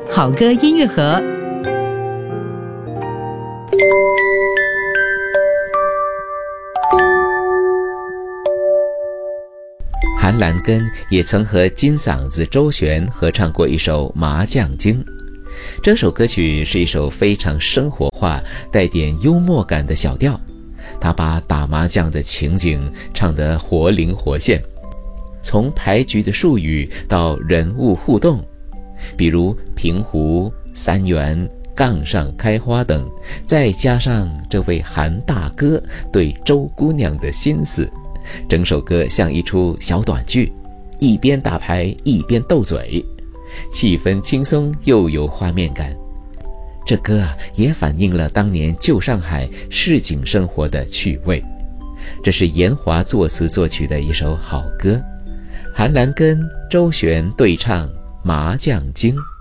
好歌音乐盒。 韩兰根也曾和金嗓子周璇合唱过一首《麻将经》。这首歌曲是一首非常生活化、带点幽默感的小调，他把打麻将的情景唱得活灵活现，从牌局的术语到人物互动，比如平胡、三元、杠上开花等，再加上这位韩大哥对周姑娘的心思，整首歌像一出小短剧，一边打牌一边斗嘴，气氛轻松又有画面感。这歌也反映了当年旧上海市井生活的趣味。这是严华作词作曲的一首好歌，韩兰根、周璇对唱《麻将经》。